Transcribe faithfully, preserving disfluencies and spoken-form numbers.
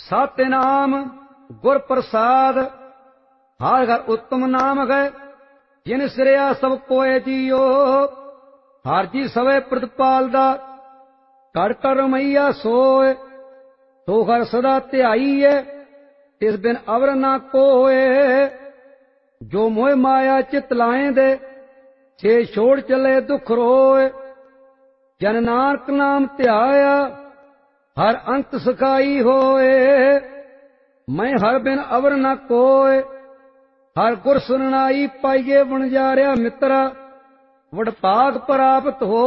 सत्यनाम गुर प्रसाद हर घर उत्तम नाम है जिन सिरया सब कोय जियो। हर जी सवे प्रतिपाल दा कर कर मैया सोए तो हर सदा ध्याईए तिस बिन अवर ना कोय। जो मोह माया चित लाए दे छे छोड़ चले दुख रोए। जन नानक नाम ध्याया हर अंत सखाई होए। मैं हर बिन अवर न कोय हर गुर सुननाई पाइये वणजारिया मित्रा वड भाग प्राप्त हो।